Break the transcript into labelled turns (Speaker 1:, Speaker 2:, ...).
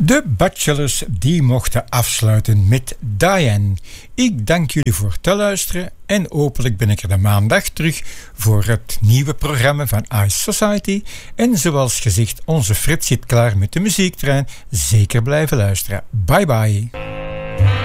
Speaker 1: De Bachelors die mochten afsluiten met Diane. Ik dank jullie voor het luisteren en hopelijk ben ik er de maandag terug voor het nieuwe programma van Ice Society. En zoals gezegd, onze Fred zit klaar met de muziektrein. Zeker blijven luisteren. Bye bye.